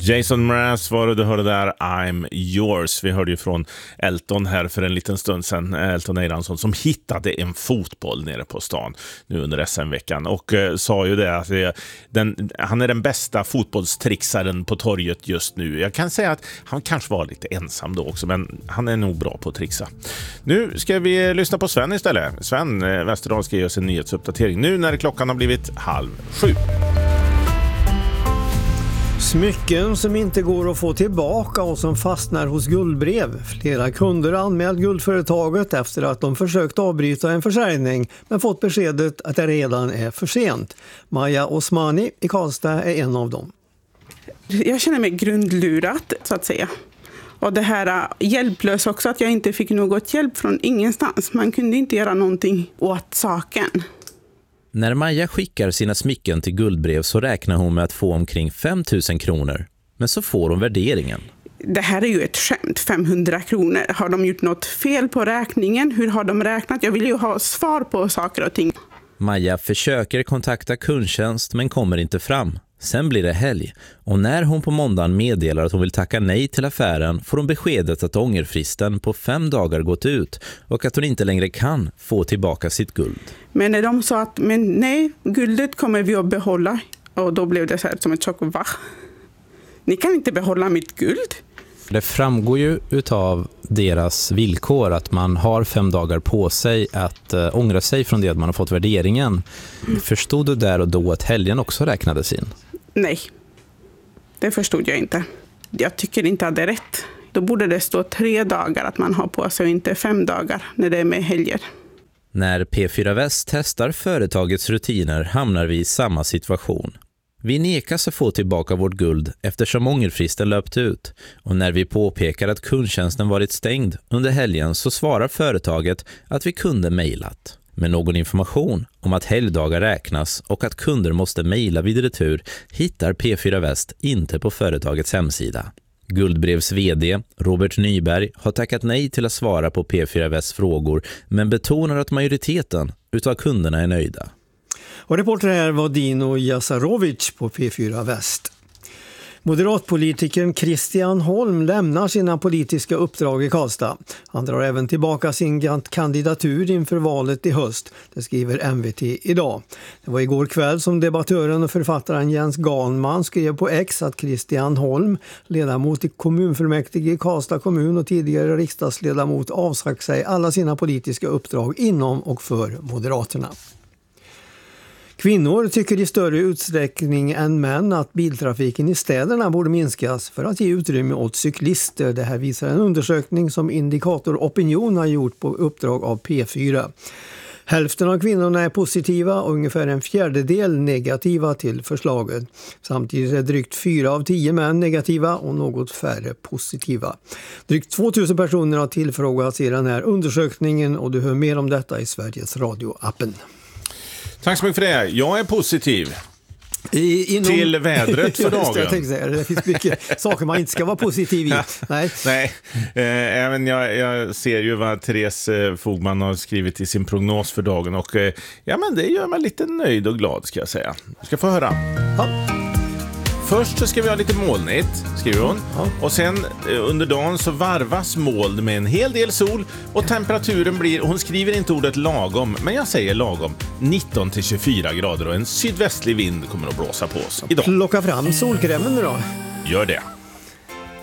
Jason Mraz var det du hörde där, I'm yours. Vi hörde ju från Elton här för en liten stund sedan, Elton Eiransson, som hittade en fotboll nere på stan nu under SM-veckan och sa ju det att han är den bästa fotbollstrixaren på torget just nu. Jag kan säga att han kanske var lite ensam då också, men han är nog bra på att trixa. Nu ska vi lyssna på Sven istället. Sven Westerdahl ska ge oss en nyhetsuppdatering nu när klockan har blivit 6:30. Smycken som inte går att få tillbaka och som fastnar hos Guldbrev. Flera kunder har anmält guldföretaget efter att de försökt avbryta en försäljning men fått beskedet att det redan är för sent. Maja Osmani i Karlstad är en av dem. Jag känner mig grundlurat så att säga. Och det här hjälplös också, att jag inte fick något hjälp från ingenstans. Man kunde inte göra någonting åt saken. När Maja skickar sina smycken till Guldbrev så räknar hon med att få omkring 5 000 kronor. Men så får hon värderingen. Det här är ju ett skämt, 500 kronor. Har de gjort något fel på räkningen? Hur har de räknat? Jag vill ju ha svar på saker och ting. Maja försöker kontakta kundtjänst men kommer inte fram. Sen blir det helg och när hon på måndagen meddelar att hon vill tacka nej till affären får hon beskedet att ångerfristen på 5 dagar gått ut och att hon inte längre kan få tillbaka sitt guld. Men när de sa att men nej, guldet kommer vi att behålla, och då blev det så här som ett chock. Va? Ni kan inte behålla mitt guld? Det framgår ju utav deras villkor att man har 5 dagar på sig att ångra sig från det att man har fått värderingen. Förstod du där och då att helgen också räknades in? Nej, det förstod jag inte. Jag tycker inte att det är rätt. Då borde det stå 3 dagar att man har på sig och inte 5 dagar när det är med helger. När P4 Väst testar företagets rutiner hamnar vi i samma situation. Vi nekas att få tillbaka vårt guld eftersom ångerfristen löpt ut och när vi påpekar att kundtjänsten varit stängd under helgen så svarar företaget att vi kunde mejlat. Men någon information om att helgdagar räknas och att kunder måste mejla vid retur hittar P4 Väst inte på företagets hemsida. Guldbrevs vd Robert Nyberg har tackat nej till att svara på P4 Västs frågor men betonar att majoriteten utav kunderna är nöjda. Och reporter här var Dino Jasarovic på P4 Väst. Moderatpolitikern Christian Holm lämnar sina politiska uppdrag i Karlstad. Han drar även tillbaka sin kandidatur inför valet i höst. Det skriver MVT idag. Det var igår kväll som debattören och författaren Jens Ganman skrev på X att Christian Holm, ledamot i kommunfullmäktige i Karlstad kommun och tidigare riksdagsledamot, avsagt sig alla sina politiska uppdrag inom och för Moderaterna. Kvinnor tycker i större utsträckning än män att biltrafiken i städerna borde minskas för att ge utrymme åt cyklister. Det här visar en undersökning som Indikator Opinion har gjort på uppdrag av P4. Hälften av kvinnorna är positiva och ungefär en fjärdedel negativa till förslaget. Samtidigt är drygt 4 av 10 män negativa och något färre positiva. Drygt 2000 personer har tillfrågats i den här undersökningen och du hör mer om detta i Sveriges Radio-appen. Tack så mycket för det. Jag är positiv till vädret för dagen. Det finns mycket saker man inte ska vara positiv i. Nej. Även jag ser ju vad Therese Fogman har skrivit i sin prognos för dagen och men det gör mig lite nöjd och glad ska jag säga. Du ska få höra. Ja. Först så ska vi ha lite molnigt, skriver hon. Ja. Och sen under dagen så varvas moln med en hel del sol och temperaturen blir, hon skriver inte ordet lagom, men jag säger lagom, 19-24 grader och en sydvästlig vind kommer att blåsa på oss idag. Plocka fram solkrämen nu då. Gör det.